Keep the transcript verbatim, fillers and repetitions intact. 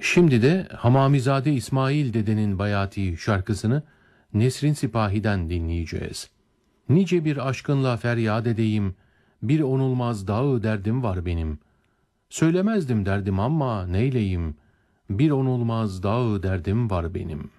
Şimdi de Hamamizade İsmail dedenin Bayati şarkısını Nesrin Sipahi'den dinleyeceğiz. Nice bir aşkınla feryat edeyim, bir onulmaz dağı derdim var benim. Söylemezdim derdim ama neyleyim, bir onulmaz dağı derdim var benim.